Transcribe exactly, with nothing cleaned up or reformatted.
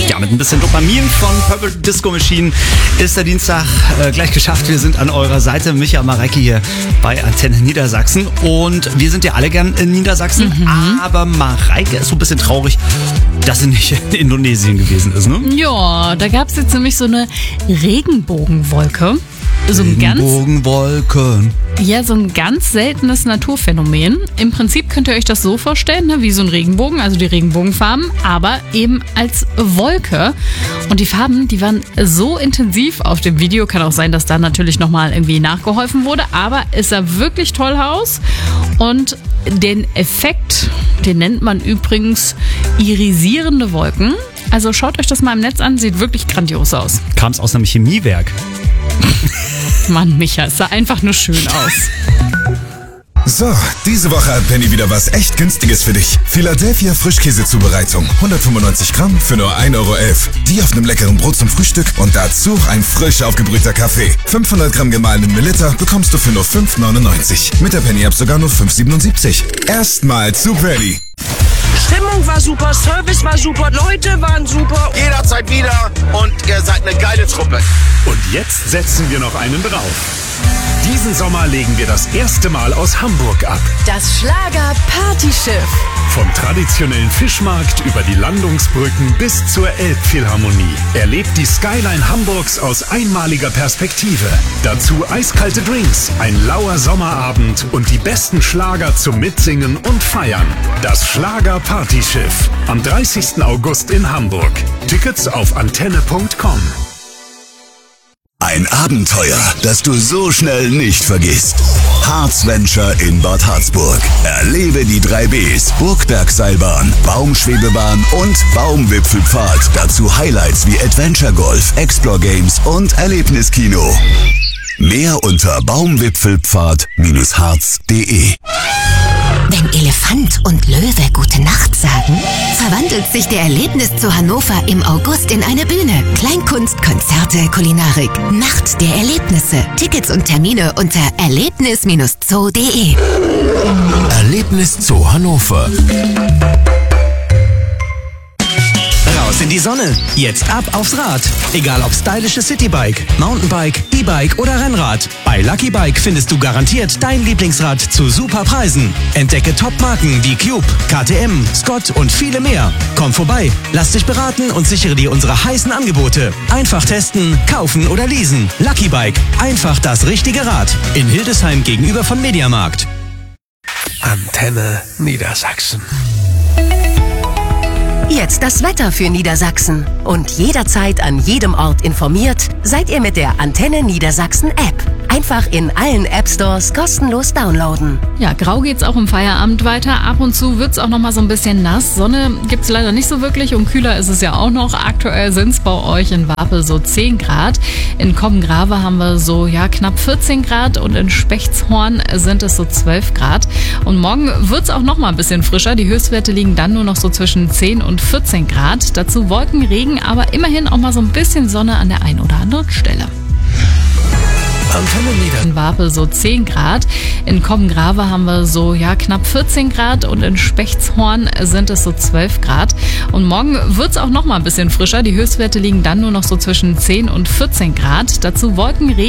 Ja, mit ein bisschen Dopamin von Purple Disco Machine ist der Dienstag äh, gleich geschafft. Wir sind an eurer Seite. Micha Marecki hier bei Antenne Niedersachsen. Und wir sind ja alle gern in Niedersachsen. Mhm. Aber Mareike ist so ein bisschen traurig, dass sie nicht in Indonesien gewesen ist, ne? Ja, da gab es jetzt nämlich so eine Regenbogenwolke. So ein ganz, Regenbogenwolken. ja, so ein ganz seltenes Naturphänomen. Im Prinzip könnt ihr euch das so vorstellen, ne, wie so ein Regenbogen, also die Regenbogenfarben, aber eben als Wolke. Und die Farben, die waren so intensiv auf dem Video. Kann auch sein, dass da natürlich nochmal irgendwie nachgeholfen wurde, aber es sah wirklich toll aus. Und den Effekt, den nennt man übrigens irisierende Wolken. Also schaut euch das mal im Netz an, sieht wirklich grandios aus. Kam es aus einem Chemiewerk. Mann, Micha, es sah einfach nur schön aus. So, diese Woche hat Penny wieder was echt Günstiges für dich. Philadelphia Frischkäsezubereitung. hundertfünfundneunzig Gramm für nur ein Euro elf. Die auf einem leckeren Brot zum Frühstück und dazu ein frisch aufgebrühter Kaffee. fünfhundert Gramm gemahlenen Melitta bekommst du für nur fünf neunundneunzig. Mit der Penny-App sogar nur fünf siebenundsiebzig. Erstmal zu Penny. Stimmung war super, Service war super, Leute waren super. Jederzeit wieder und ihr seid eine geile Truppe. Und jetzt setzen wir noch einen drauf. Diesen Sommer legen wir das erste Mal aus Hamburg ab. Das Schlager-Partyschiff. Vom traditionellen Fischmarkt über die Landungsbrücken bis zur Elbphilharmonie. Erlebt die Skyline Hamburgs aus einmaliger Perspektive. Dazu eiskalte Drinks, ein lauer Sommerabend und die besten Schlager zum Mitsingen und Feiern. Das Schlager-Partyschiff. Am dreißigsten August in Hamburg. Tickets auf antenne punkt com. Ein Abenteuer, das du so schnell nicht vergisst. Harz Venture in Bad Harzburg. Erlebe die drei Bs, Burgbergseilbahn, Baumschwebebahn und Baumwipfelpfad. Dazu Highlights wie Adventure Golf, Explore Games und Erlebniskino. Mehr unter baumwipfelpfad harz punkt de. Wenn Elefant und Löwe gute Nacht sagen, verwandelt sich der Erlebniszoo Hannover im August in eine Bühne. Kleinkunst, Konzerte, Kulinarik. Nacht der Erlebnisse. Tickets und Termine unter erlebnis zoo punkt de. Erlebniszoo Hannover. Raus in die Sonne. Jetzt ab aufs Rad. Egal ob stylisches Citybike, Mountainbike, E-Bike oder Rennrad. Bei Lucky Bike findest du garantiert dein Lieblingsrad zu super Preisen. Entdecke Top-Marken wie Cube, K T M, Scott und viele mehr. Komm vorbei, lass dich beraten und sichere dir unsere heißen Angebote. Einfach testen, kaufen oder leasen. Lucky Bike. Einfach das richtige Rad. In Hildesheim gegenüber von Mediamarkt. Antenne Niedersachsen. Jetzt das Wetter für Niedersachsen. Und jederzeit an jedem Ort informiert, seid ihr mit der Antenne Niedersachsen App. Einfach in allen App Stores kostenlos downloaden. Ja, grau geht's auch im Feierabend weiter. Ab und zu wird's auch noch mal so ein bisschen nass. Sonne gibt's leider nicht so wirklich und kühler ist es ja auch noch. Aktuell sind's bei euch in Wapel so zehn Grad. In Cobbengrave haben wir so ja knapp vierzehn Grad und in Spechtshorn sind es so zwölf Grad. Und morgen wird's auch noch mal ein bisschen frischer. Die Höchstwerte liegen dann nur noch so zwischen zehn und vierzehn Grad. Dazu Wolken, Regen, aber immerhin auch mal so ein bisschen Sonne an der einen oder anderen Stelle. In Wapel so zehn Grad. In Cobbengrave haben wir so ja knapp vierzehn Grad und in Spechtshorn sind es so zwölf Grad. Und morgen wird's auch noch mal ein bisschen frischer. Die Höchstwerte liegen dann nur noch so zwischen zehn und vierzehn Grad. Dazu Wolken, Regen.